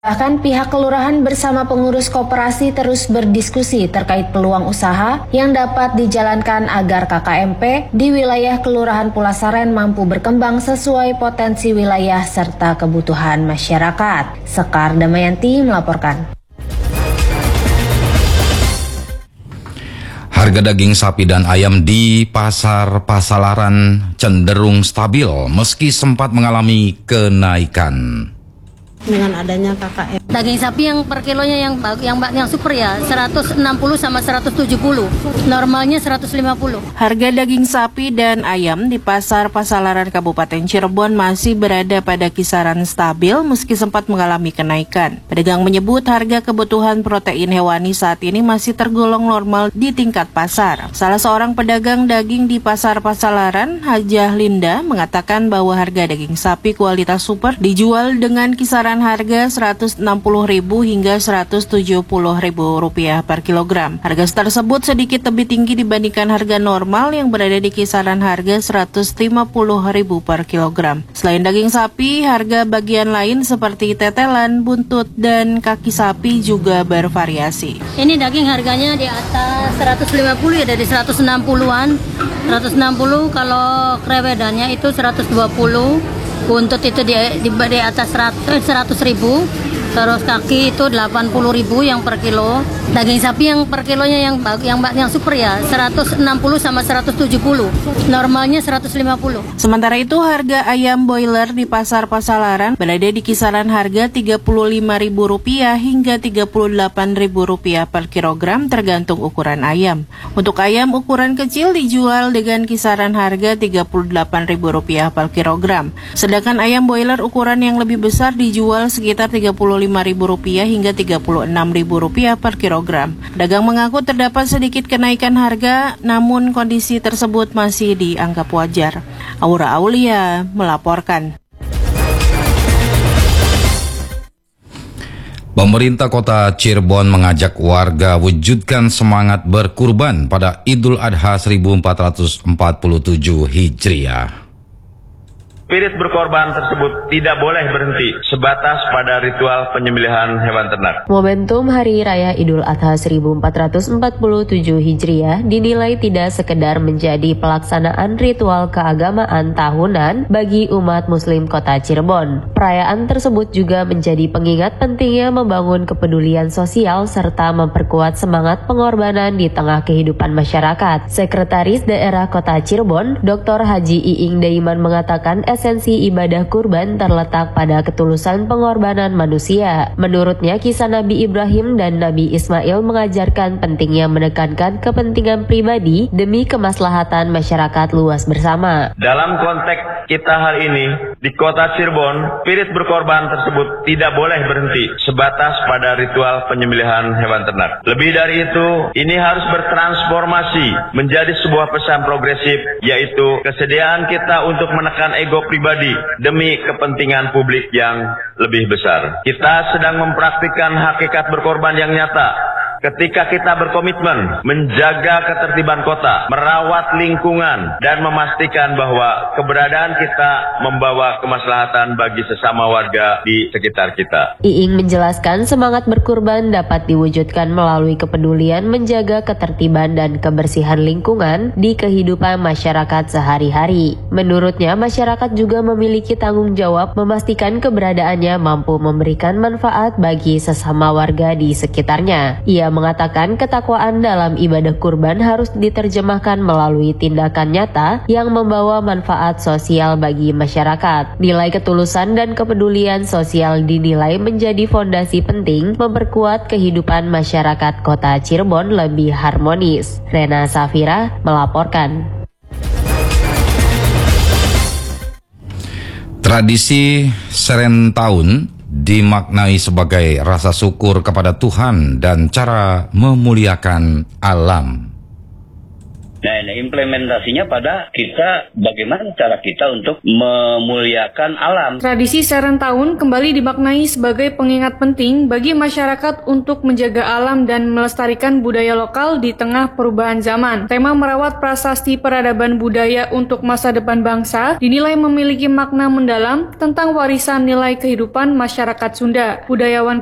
Bahkan pihak kelurahan bersama pengurus koperasi terus berdiskusi terkait peluang usaha yang dapat dijalankan agar KKMP di wilayah Kelurahan Pulasaren mampu berkembang sesuai potensi wilayah serta kebutuhan masyarakat. Sekar Damayanti melaporkan. Harga daging sapi dan ayam di Pasar Pasalaran cenderung stabil meski sempat mengalami kenaikan. Dengan adanya KKM. Daging sapi yang per kilonya yang super ya 160 sama 170. Normalnya 150. Harga daging sapi dan ayam di Pasar Pasalaran Kabupaten Cirebon masih berada pada kisaran stabil meski sempat mengalami kenaikan. Pedagang menyebut harga kebutuhan protein hewani saat ini masih tergolong normal di tingkat pasar. Salah seorang pedagang daging di Pasar Pasalaran, Hajah Linda, mengatakan bahwa harga daging sapi kualitas super dijual dengan kisaran harga Rp160.000 hingga Rp170.000 per kilogram. Harga tersebut sedikit lebih tinggi dibandingkan harga normal yang berada di kisaran harga Rp150.000 per kilogram. Selain daging sapi, harga bagian lain seperti tetelan, buntut, dan kaki sapi juga bervariasi. Ini daging harganya di atas 150 ya, dari 160-an. 160, kalau krewedannya itu 120. Buntut itu di atas 100.000, terus kaki itu 80.000 yang per kilo. Daging sapi yang per kilonya yang super ya 160 sama 170. Normalnya 150. Sementara itu harga ayam boiler di Pasar Pasalaran berada di kisaran harga Rp35.000 hingga Rp38.000 per kilogram tergantung ukuran ayam. Untuk ayam ukuran kecil dijual dengan kisaran harga Rp38.000 per kilogram. Sedangkan ayam boiler ukuran yang lebih besar dijual sekitar Rp35.000 hingga Rp36.000 per kilogram. Dagang mengaku terdapat sedikit kenaikan harga, namun kondisi tersebut masih dianggap wajar. Aura Aulia melaporkan. Pemerintah Kota Cirebon mengajak warga wujudkan semangat berkurban pada Idul Adha 1447 Hijriah. Spirit berkorban tersebut tidak boleh berhenti sebatas pada ritual penyembelihan hewan ternak. Momentum Hari Raya Idul Adha 1447 Hijriah dinilai tidak sekedar menjadi pelaksanaan ritual keagamaan tahunan bagi umat Muslim Kota Cirebon. Perayaan tersebut juga menjadi pengingat pentingnya membangun kepedulian sosial serta memperkuat semangat pengorbanan di tengah kehidupan masyarakat. Sekretaris Daerah Kota Cirebon, Dr. Haji Iing Daiman mengatakan esensi ibadah kurban terletak pada ketulusan pengorbanan manusia. Menurutnya, kisah Nabi Ibrahim dan Nabi Ismail mengajarkan pentingnya menekankan kepentingan pribadi demi kemaslahatan masyarakat luas bersama. Dalam konteks kita hari ini, di Kota Cirebon, spirit berkorban tersebut tidak boleh berhenti sebatas pada ritual penyembelihan hewan ternak. Lebih dari itu, ini harus bertransformasi menjadi sebuah pesan progresif, yaitu kesediaan kita untuk menekan ego pribadi demi kepentingan publik yang lebih besar. Kita sedang mempraktikkan hakikat berkorban yang nyata. Ketika kita berkomitmen menjaga ketertiban kota, merawat lingkungan, dan memastikan bahwa keberadaan kita membawa kemaslahatan bagi sesama warga di sekitar kita. Iing menjelaskan semangat berkurban dapat diwujudkan melalui kepedulian menjaga ketertiban dan kebersihan lingkungan di kehidupan masyarakat sehari-hari. Menurutnya, masyarakat juga memiliki tanggung jawab memastikan keberadaannya mampu memberikan manfaat bagi sesama warga di sekitarnya. Ia mengatakan ketakwaan dalam ibadah kurban harus diterjemahkan melalui tindakan nyata yang membawa manfaat sosial bagi masyarakat. Nilai ketulusan dan kepedulian sosial dinilai menjadi fondasi penting memperkuat kehidupan masyarakat Kota Cirebon lebih harmonis. Rena Safira melaporkan. Tradisi Serentahun dimaknai sebagai rasa syukur kepada Tuhan dan cara memuliakan alam. Nah, ini implementasinya pada kita, bagaimana cara kita untuk memuliakan alam. Tradisi Serentahun kembali dimaknai sebagai pengingat penting bagi masyarakat untuk menjaga alam dan melestarikan budaya lokal di tengah perubahan zaman. Tema merawat prasasti peradaban budaya untuk masa depan bangsa dinilai memiliki makna mendalam tentang warisan nilai kehidupan masyarakat Sunda. Budayawan